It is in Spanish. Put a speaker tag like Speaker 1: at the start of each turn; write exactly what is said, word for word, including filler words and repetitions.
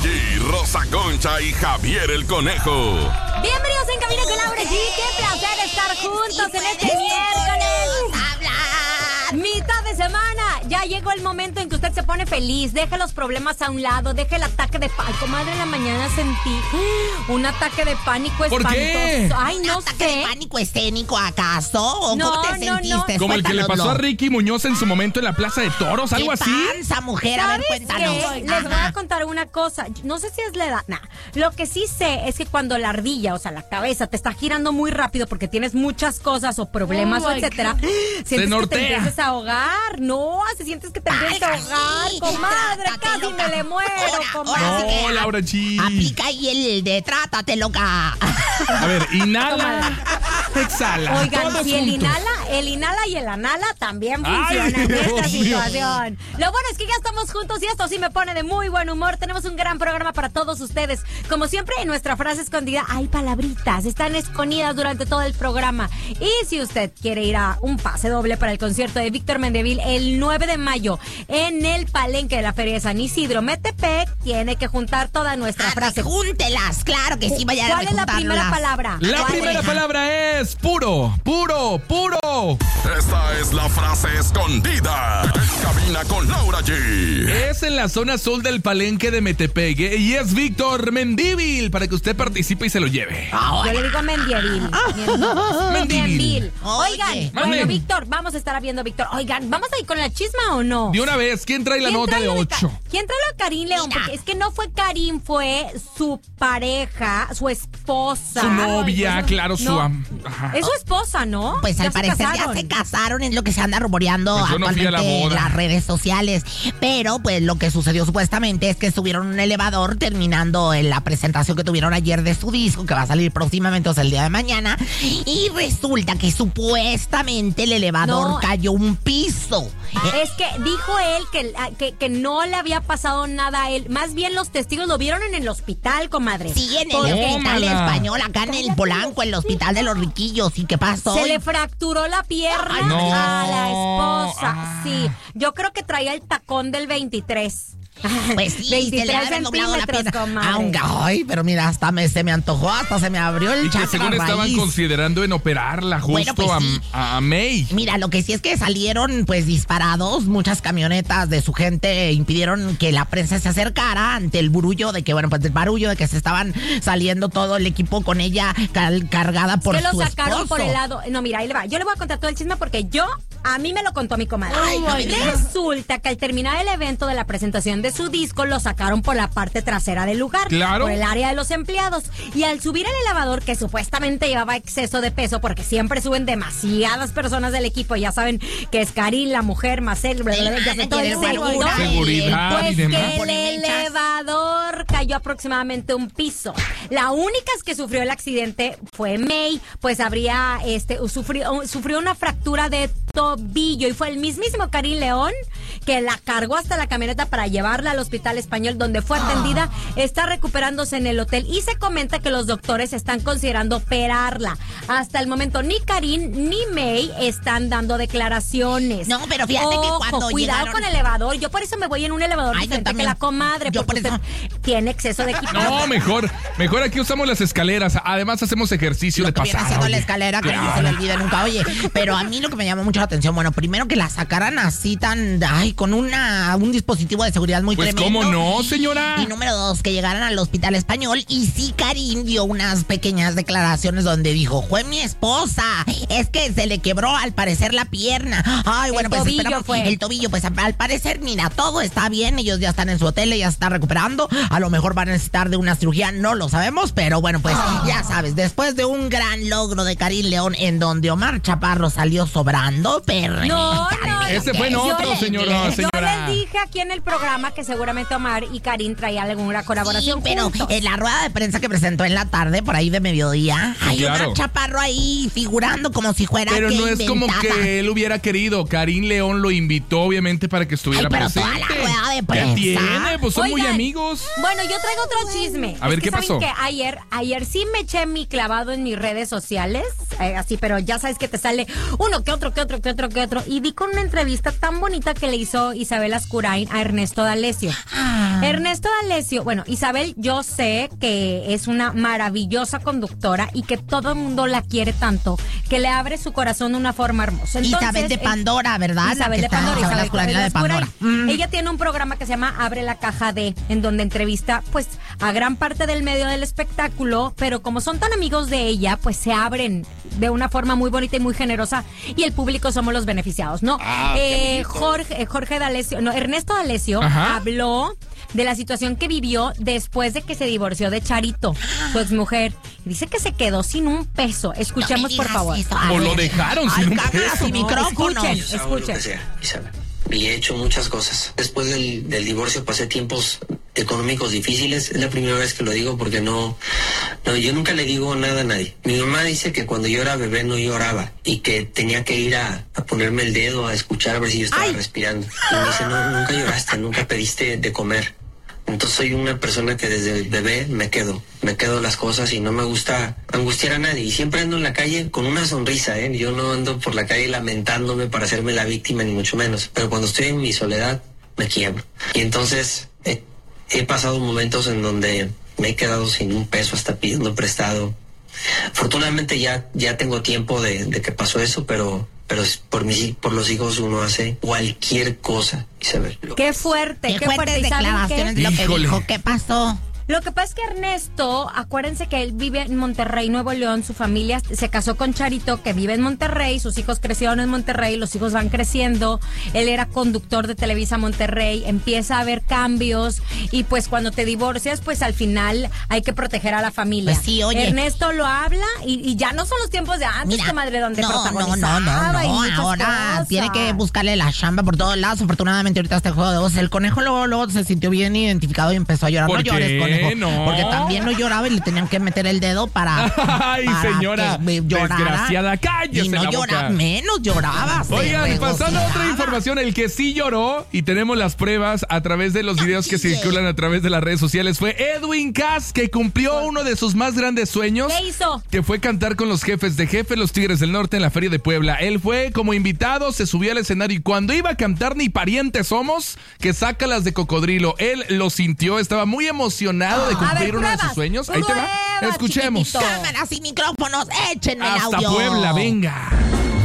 Speaker 1: G, Rosa Concha y Javier el Conejo.
Speaker 2: Bienvenidos en Camino con Laura G. Qué placer estar juntos en este miércoles. Mitad de semana. Ya llegó el momento en que usted se pone feliz. Deje los problemas a un lado. Deje el ataque de pánico. Comadre, en la mañana sentí un ataque de pánico espantoso.
Speaker 3: ¿Por qué?
Speaker 2: Ay, no
Speaker 4: ¿Un ataque
Speaker 2: sé.
Speaker 4: de pánico escénico acaso? ¿O
Speaker 2: No,
Speaker 4: cómo te
Speaker 2: no,
Speaker 4: sentiste?
Speaker 2: no.
Speaker 3: Como el que le pasó a
Speaker 4: Cuéntanoslo.
Speaker 3: Ricky Muñoz en su momento en la Plaza de Toros, algo
Speaker 4: ¿Qué
Speaker 3: así.
Speaker 4: panza, mujer? A ver,
Speaker 2: ¿Sabes
Speaker 4: cuéntanos.
Speaker 2: qué? Les voy a contar una cosa. No sé si es la edad. Nah. Lo que sí sé es que cuando la ardilla, o sea, la cabeza, te está girando muy rápido porque tienes muchas cosas o problemas
Speaker 3: Oh
Speaker 2: o
Speaker 3: my
Speaker 2: etcétera,
Speaker 3: God.
Speaker 2: sientes
Speaker 3: Se
Speaker 2: que te
Speaker 3: nortea.
Speaker 2: empiezas a ahogar. No, se sientes que te empiezas a
Speaker 4: Ay,
Speaker 2: ahogar,
Speaker 4: sí.
Speaker 2: comadre.
Speaker 4: Trátate,
Speaker 2: Casi
Speaker 4: loca.
Speaker 2: me le muero,
Speaker 4: Ahora,
Speaker 2: comadre.
Speaker 4: ahora sí que-
Speaker 3: No, Laura G.
Speaker 4: Aplica ahí el de trátate, loca.
Speaker 3: A ver, inhala, exhala.
Speaker 2: Oigan,
Speaker 3: todos
Speaker 2: si el
Speaker 3: juntos.
Speaker 2: inhala, el inhala y el anala también
Speaker 3: Ay,
Speaker 2: funcionan en
Speaker 3: Dios
Speaker 2: esta
Speaker 3: mío.
Speaker 2: situación. Lo bueno es que ya estamos juntos y esto sí me pone de muy buen humor. Tenemos un gran programa para todos ustedes. Como siempre, en nuestra frase escondida hay palabritas, están escondidas durante todo el programa. Y si usted quiere ir a un pase doble para el concierto de Víctor Mendívil el nueve de mayo en el Palenque de la Feria de San Isidro, Metepec, tiene que juntar toda nuestra
Speaker 4: Ah,
Speaker 2: frase.
Speaker 4: Júntelas, claro que sí, vayan a
Speaker 2: ¿Cuál es la primera
Speaker 4: rejuntarlas.
Speaker 2: palabra?
Speaker 3: La
Speaker 2: ¿Cuál
Speaker 3: primera
Speaker 2: es?
Speaker 3: palabra es puro, puro, puro.
Speaker 1: Esta es la frase escondida en Cabina con Laura G.
Speaker 3: Es en la zona azul del Palenque de Metepec ¿eh? Y es Víctor Mendívil para que usted participe y se lo lleve.
Speaker 2: Yo le digo Mendievil.
Speaker 3: Mendívil.
Speaker 2: Mendívil. Oigan,
Speaker 4: Oye.
Speaker 2: bueno,
Speaker 3: Mande.
Speaker 2: Víctor, vamos a estar viendo Víctor. Oigan, ¿vamos a ir con la chisma o no?
Speaker 3: De una vez, ¿quién trae la
Speaker 2: ¿Quién
Speaker 3: nota
Speaker 2: trae
Speaker 3: de
Speaker 2: lo Ca-
Speaker 3: ocho?
Speaker 2: ¿Quién trae lo de Karim León?
Speaker 4: Mira.
Speaker 2: Porque es que no fue Karim, fue su pareja, su esposa.
Speaker 3: Su novia,
Speaker 2: Ay,
Speaker 3: claro, su
Speaker 2: no.
Speaker 3: am- ajá.
Speaker 2: Es su esposa, ¿no?
Speaker 4: Pues
Speaker 2: Ya
Speaker 4: al
Speaker 2: se
Speaker 4: parecer
Speaker 2: casaron.
Speaker 4: ya se casaron, es lo que se anda rumoreando
Speaker 3: Pues yo no fui a
Speaker 4: actualmente
Speaker 3: la
Speaker 4: en
Speaker 3: boda.
Speaker 4: las redes sociales. Pero pues lo que sucedió supuestamente es que estuvieron en un elevador terminando en la presentación que tuvieron ayer de su disco, que va a salir próximamente, o sea, el día de mañana. Y resulta que supuestamente el elevador
Speaker 2: No.
Speaker 4: cayó un piso.
Speaker 2: Es que dijo él que, que, que no le había pasado nada a él. Más bien los testigos lo vieron en el hospital, comadre.
Speaker 4: Sí, en el
Speaker 2: Porque
Speaker 4: hospital
Speaker 3: Tómala.
Speaker 4: español, acá en el Polanco, en el hospital de los riquillos. ¿Y qué pasó?
Speaker 2: Se le fracturó la pierna
Speaker 4: Ay, no.
Speaker 2: a la esposa.
Speaker 3: Ah.
Speaker 2: Sí, yo creo que traía el tacón del veintitrés.
Speaker 4: Pues sí, se le
Speaker 2: veintitrés
Speaker 4: ha de haber doblado la
Speaker 2: centímetros,
Speaker 4: pierna.
Speaker 2: comadre.
Speaker 4: Aunque, ay, pero mira, hasta me, se me antojó, hasta se me abrió el
Speaker 3: Y que
Speaker 4: chakra
Speaker 3: según estaban
Speaker 4: raíz.
Speaker 3: considerando en operarla justo
Speaker 4: Bueno, pues
Speaker 3: a-
Speaker 4: sí.
Speaker 3: a, a May.
Speaker 4: Mira, lo que sí es que salieron pues disparados, muchas camionetas de su gente impidieron que la prensa se acercara ante el barullo de que, bueno, pues el barullo de que se estaban saliendo todo el equipo con ella cal- cargada por
Speaker 2: que lo
Speaker 4: su
Speaker 2: sacaron
Speaker 4: esposo.
Speaker 2: por el lado. No, mira, ahí le va. Yo le voy a contar todo el chisme porque yo, a mí me lo contó mi comadre.
Speaker 4: Ay, no me digas.
Speaker 2: Resulta que al terminar el evento de la presentación de su disco, lo sacaron por la parte trasera del lugar.
Speaker 3: Claro.
Speaker 2: Por el área de los empleados. Y al subir al elevador, que supuestamente llevaba exceso de peso, porque siempre suben demasiadas personas del equipo, ya saben que es Karim, la mujer, Marcel, bla, bla, bla, ya sé todo el
Speaker 4: El manager,
Speaker 2: seguidor.
Speaker 4: el
Speaker 3: Seguridad
Speaker 2: Pues
Speaker 3: y
Speaker 2: que
Speaker 3: demás.
Speaker 2: el
Speaker 4: Pone mechas.
Speaker 2: elevador cayó aproximadamente un piso. La única que sufrió el accidente fue May, pues habría este sufrió, sufrió una fractura de tobillo y fue el mismísimo Karim León que la cargó hasta la camioneta para llevarla al hospital español donde fue atendida. Está recuperándose en el hotel y se comenta que los doctores están considerando operarla. Hasta el momento ni Karim ni May están dando declaraciones.
Speaker 4: No, pero fíjate que
Speaker 2: Ojo,
Speaker 4: cuando
Speaker 2: cuidado
Speaker 4: llegaron-
Speaker 2: con el elevador. Yo por eso me voy en un elevador
Speaker 4: Ay, yo
Speaker 2: diferente que
Speaker 4: también.
Speaker 2: la comadre,
Speaker 4: Yo
Speaker 2: porque
Speaker 4: por
Speaker 2: usted tiene exceso de equipo.
Speaker 3: No, mejor, mejor aquí usamos las escaleras. Además hacemos ejercicio
Speaker 4: Lo
Speaker 3: de
Speaker 4: que viene
Speaker 3: pasada.
Speaker 4: haciendo la
Speaker 3: oye.
Speaker 4: escalera, que no
Speaker 3: Claro.
Speaker 4: se le olvide nunca, oye. Pero a mí lo que me llamó mucho la atención, bueno, primero que la sacaran así tan, ay, con una un dispositivo de seguridad muy
Speaker 3: Pues
Speaker 4: tremendo.
Speaker 3: cómo no, señora.
Speaker 4: Y número dos, que llegaran al hospital español. Y sí, Karim dio unas pequeñas declaraciones donde dijo, fue mi esposa, es que se le quebró al parecer la pierna. Ay,
Speaker 2: El
Speaker 4: bueno, pues
Speaker 2: tobillo
Speaker 4: esperamos-
Speaker 2: fue.
Speaker 4: El tobillo, pues al parecer, mira, todo está bien. Ellos ya están en su hotel, ella se está recuperando. A lo mejor van a necesitar de una cirugía, no lo sabemos. Pero bueno, pues ya sabes, después de un gran logro de Karim León en donde Omar Chaparro salió sobrando, perre.
Speaker 2: No, no.
Speaker 3: Ese fue en
Speaker 2: yo
Speaker 3: otro,
Speaker 2: le-
Speaker 3: señora,
Speaker 2: Yo
Speaker 3: señora.
Speaker 2: les dije aquí en el programa que seguramente Omar y Karim traían alguna colaboración
Speaker 4: Sí, pero
Speaker 2: juntos.
Speaker 4: en la rueda de prensa que presentó en la tarde, por ahí de mediodía, hay
Speaker 3: Claro.
Speaker 4: una Chaparro ahí figurando como si fuera
Speaker 3: Pero
Speaker 4: que
Speaker 3: no es como
Speaker 4: inventada.
Speaker 3: que él hubiera querido. Karim León lo invitó, obviamente, para que estuviera
Speaker 4: Ay, pero
Speaker 3: presente.
Speaker 4: toda la rueda de
Speaker 3: ¿Qué
Speaker 4: prensa.
Speaker 3: tiene? Pues son muy
Speaker 2: Oigan,
Speaker 3: amigos.
Speaker 2: Bueno, yo traigo otro chisme.
Speaker 3: A ver,
Speaker 2: Es
Speaker 3: ¿qué
Speaker 2: que
Speaker 3: pasó?
Speaker 2: ¿saben que ayer, ayer sí me eché mi clavado en mis redes sociales, eh, así, pero ya sabes que te sale uno que otro, que otro, que otro, que otro. Y di con una entrevista tan bonita que le hizo Isabel Ascurain a Ernesto D'Alessio. Ah. Ernesto D'Alessio, bueno, Isabel, yo sé que es una maravillosa conductora y que todo el mundo la quiere tanto, que le abre su corazón de una forma hermosa. Entonces,
Speaker 4: Isabel de Pandora, ¿verdad?
Speaker 2: Isabel de Pandora,
Speaker 4: Isabel,
Speaker 2: Isabel,
Speaker 4: Isabel, Isabel de Pandora.
Speaker 2: Mm. Ella tiene un programa que se llama Abre la Caja de, en donde entrevista pues a gran parte del medio del espectáculo, pero como son tan amigos de ella, pues se abren de una forma muy bonita y muy generosa y el público somos los beneficiados, ¿no?
Speaker 3: Ah,
Speaker 2: eh, Jorge, Jorge D'Alessio, no, Ernesto D'Alessio Ajá. habló de la situación que vivió después de que se divorció de Charito, su exmujer. Dice que se quedó sin un peso. Escuchemos, no por favor.
Speaker 3: Eso, o lo dejaron sin un peso.
Speaker 4: Sin micrófono.
Speaker 2: Escuchen, escuchen.
Speaker 5: Y he hecho muchas cosas. Después del, del divorcio pasé tiempos económicos difíciles. Es la primera vez que lo digo porque no, no, yo nunca le digo nada a nadie. Mi mamá dice que cuando yo era bebé no lloraba y que tenía que ir a, a ponerme el dedo a escuchar a ver si yo estaba Ay. respirando. Y me dice, no, nunca lloraste, nunca pediste de comer. Entonces soy una persona que desde bebé me quedo, me quedo las cosas y no me gusta angustiar a nadie. Y siempre ando en la calle con una sonrisa, ¿eh? Yo no ando por la calle lamentándome para hacerme la víctima, ni mucho menos. Pero cuando estoy en mi soledad, me quiebro. Y entonces he, he pasado momentos en donde me he quedado sin un peso, hasta pidiendo prestado. Afortunadamente ya, ya tengo tiempo de, de que pasó eso, pero... pero por mis, por los hijos uno hace cualquier cosa, Isabel.
Speaker 2: Qué fuerte, qué,
Speaker 4: qué
Speaker 2: fuerte.
Speaker 4: fuertes declaraciones de lo que dijo. ¿Qué pasó?
Speaker 2: Lo que pasa es que Ernesto, acuérdense que él vive en Monterrey, Nuevo León, su familia se casó con Charito, que vive en Monterrey, sus hijos crecieron en Monterrey, los hijos van creciendo, él era conductor de Televisa Monterrey, empieza a haber cambios y pues cuando te divorcias, pues al final hay que proteger a la familia.
Speaker 4: Pues sí, oye.
Speaker 2: Ernesto lo habla y, y ya no son los tiempos de antes,
Speaker 4: Mira,
Speaker 2: que madre, donde
Speaker 4: no,
Speaker 2: protagonizaba
Speaker 4: no, no, no,
Speaker 2: y
Speaker 4: no,
Speaker 2: muchas
Speaker 4: ahora
Speaker 2: cosas.
Speaker 4: Tiene que buscarle la chamba por todos lados. Afortunadamente ahorita este juego de voz, el conejo luego, luego se sintió bien identificado y empezó a llorar.
Speaker 3: ¿Por
Speaker 4: no
Speaker 3: qué?
Speaker 4: llores, conejo.
Speaker 3: No.
Speaker 4: Porque también no lloraba y le tenían que meter el dedo para,
Speaker 3: Ay,
Speaker 4: para
Speaker 3: señora,
Speaker 4: que llorara.
Speaker 3: desgraciada, cállese
Speaker 4: y no
Speaker 3: la
Speaker 4: lloraba,
Speaker 3: boca.
Speaker 4: menos lloraba.
Speaker 3: Oigan, pasando a otra información, el que sí lloró, y tenemos las pruebas a través de los
Speaker 4: no,
Speaker 3: videos que
Speaker 4: sí,
Speaker 3: circulan a través de las redes sociales, fue Edwin Cass, que cumplió uno de sus más grandes sueños.
Speaker 2: ¿Qué hizo?
Speaker 3: Que fue cantar con los jefes de jefe, los Tigres del Norte, en la Feria de Puebla. Él fue como invitado, se subió al escenario, y cuando iba a cantar Ni parientes somos, que saca las de cocodrilo, él lo sintió, estaba muy emocionado de cumplir
Speaker 2: ver,
Speaker 3: uno
Speaker 2: pruebas,
Speaker 3: de sus sueños. Ahí te va,
Speaker 2: pruebas,
Speaker 3: escuchemos.
Speaker 2: chiquitito.
Speaker 4: Cámaras y micrófonos, échenme el
Speaker 3: Hasta
Speaker 4: audio.
Speaker 3: Puebla, venga.